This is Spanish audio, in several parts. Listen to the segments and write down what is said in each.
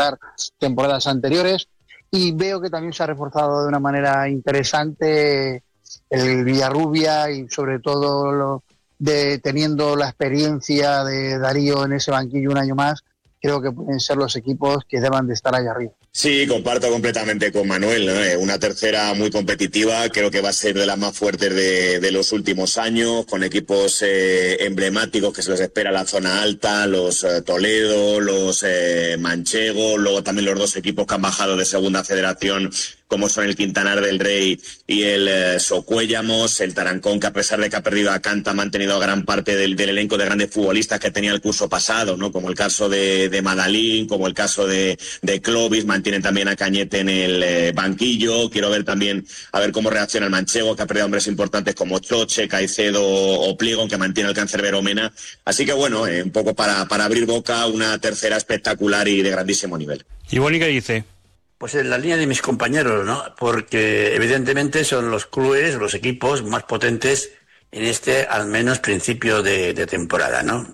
recordar temporadas anteriores, y veo que también se ha reforzado de una manera interesante el Villarrubia, y sobre todo teniendo la experiencia de Darío en ese banquillo un año más, creo que pueden ser los equipos que deban de estar allá arriba. Sí, comparto completamente con Manuel, ¿no? Una tercera muy competitiva, creo que va a ser de las más fuertes de los últimos años, con equipos emblemáticos que se les espera la zona alta, los Toledo, los Manchego, luego también los dos equipos que han bajado de segunda federación, como son el Quintanar del Rey y el Socuéllamos, el Tarancón, que a pesar de que ha perdido a Canta, ha mantenido gran parte del elenco de grandes futbolistas que tenía el curso pasado, ¿no? Como el caso de Madalín, como el caso de Clovis, mantienen también a Cañete en el banquillo. Quiero ver también, a ver cómo reacciona el Manchego, que ha perdido hombres importantes como Choche, Caicedo o Pliego, que mantiene el Cancerbero Mena. Así que bueno, un poco para abrir boca, una tercera espectacular y de grandísimo nivel. ¿Y Boni qué dice? Pues en la línea de mis compañeros, ¿no? Porque evidentemente son los clubes, los equipos más potentes en este, al menos, principio de temporada, ¿no?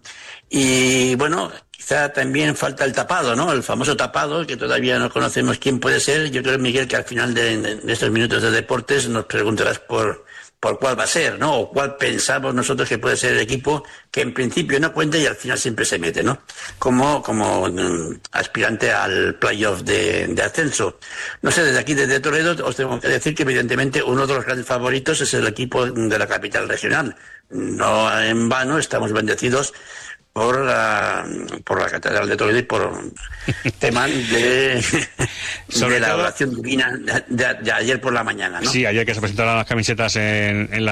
Y bueno, quizá también falta el tapado, ¿no? El famoso tapado, que todavía no conocemos quién puede ser. Yo creo, Miguel, que al final de estos minutos de deportes nos preguntarás por cuál va a ser, ¿no? O cuál pensamos nosotros que puede ser el equipo que en principio no cuenta y al final siempre se mete, ¿no? Como aspirante al playoff de ascenso. No sé, desde aquí, desde Toledo, os tengo que decir que evidentemente uno de los grandes favoritos es el equipo de la capital regional. No en vano estamos bendecidos por la Catedral de Toledo y por tema de la oración divina de ayer por la mañana, ¿no? Sí, ayer que se presentaron las camisetas en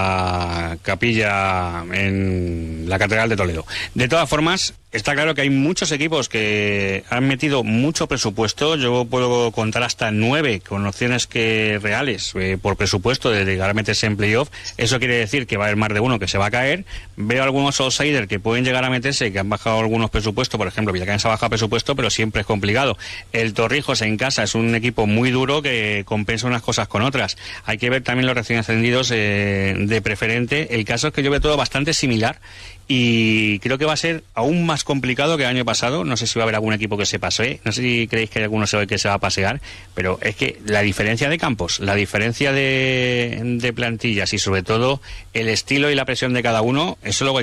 la capilla en la Catedral de Toledo. De todas formas, está claro que hay muchos equipos que han metido mucho presupuesto. Yo puedo contar hasta 9 con opciones reales por presupuesto de llegar a meterse en playoff. Eso quiere decir que va a haber más de uno que se va a caer. Veo algunos outsiders que pueden llegar a meterse, que han bajado algunos presupuestos. Por ejemplo, Villacañas ha bajado presupuesto, pero siempre es complicado. El Torrijos en casa es un equipo muy duro que compensa unas cosas con otras. Hay que ver también los recién ascendidos de preferente. El caso es que yo veo todo bastante similar y creo que va a ser aún más complicado que el año pasado. No sé si va a haber algún equipo que se pasee, no sé si creéis que hay alguno que se va a pasear, pero es que la diferencia de campos, la diferencia de plantillas y sobre todo el estilo y la presión de cada uno, eso luego hay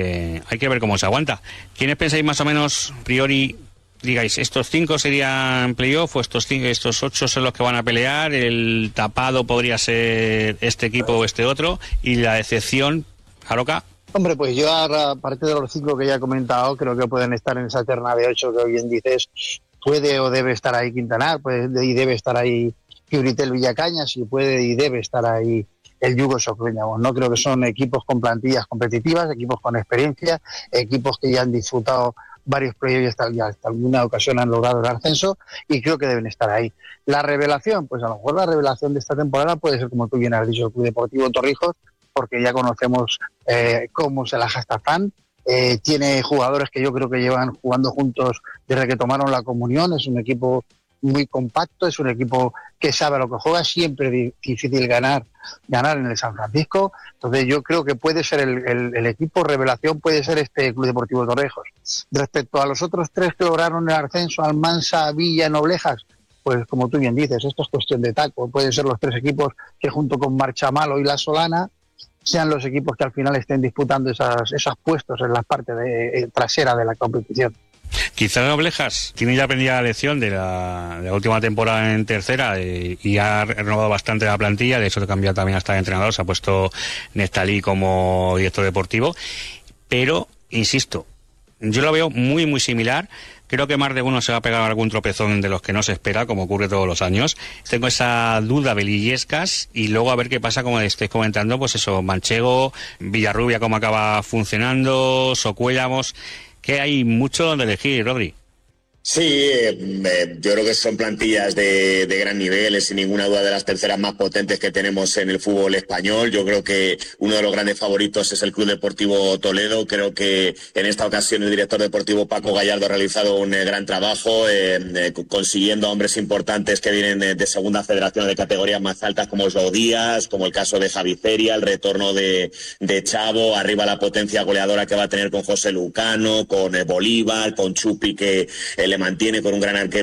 que ver cómo se aguanta. ¿Quiénes pensáis más o menos, priori, digáis, estos 5 serían playoff o estos 8 son los que van a pelear, el tapado podría ser este equipo o este otro, y la excepción, Jaroka? Hombre, pues yo, aparte de los 5 que ya he comentado, creo que pueden estar en esa terna de 8 que bien dices. Puede o debe estar ahí Quintanar, y debe estar ahí Fibritel Villacañas, y puede y debe estar ahí el Yugo Socuéllamos. No creo que son equipos con plantillas competitivas, equipos con experiencia, equipos que ya han disfrutado varios playoffs y hasta alguna ocasión han logrado el ascenso, y creo que deben estar ahí. La revelación, pues a lo mejor la revelación de esta temporada puede ser, como tú bien has dicho, el Club Deportivo Torrijos, porque ya conocemos cómo se la gasta Fan. Tiene jugadores que yo creo que llevan jugando juntos desde que tomaron la comunión. Es un equipo muy compacto, es un equipo que sabe a lo que juega. Siempre difícil ganar en el San Francisco. Entonces yo creo que puede ser el equipo revelación, puede ser este Club Deportivo Torrijos. Respecto a los otros 3 que lograron el ascenso, Almansa, Villa, Noblejas, pues como tú bien dices, esto es cuestión de taco. Pueden ser los 3 equipos que junto con Marchamalo y La Solana sean los equipos que al final estén disputando esos puestos en la parte trasera de la competición. Quizá Noblejas tiene ya aprendida la lección de la última temporada en tercera y ha renovado bastante la plantilla. De hecho, ha cambiado también hasta de entrenador, se ha puesto Nestalí como director deportivo, pero insisto, yo lo veo muy muy similar. Creo que más de uno se va a pegar algún tropezón de los que no se espera, como ocurre todos los años. Tengo esa duda de Illescas, y luego a ver qué pasa, como estáis comentando, pues eso, Manchego, Villarrubia, cómo acaba funcionando, Socuéllamos, que hay mucho donde elegir, Rodri. Sí, yo creo que son plantillas de gran nivel, es sin ninguna duda de las terceras más potentes que tenemos en el fútbol español. Yo creo que uno de los grandes favoritos es el Club Deportivo Toledo. Creo que en esta ocasión el director deportivo Paco Gallardo ha realizado un gran trabajo, consiguiendo hombres importantes que vienen de segunda federación, de categorías más altas, como Joe Díaz, como el caso de Javi Feria, el retorno de Chavo, arriba la potencia goleadora que va a tener con José Lucano, con Bolívar, con Chupi, que le mantiene, con un gran arquero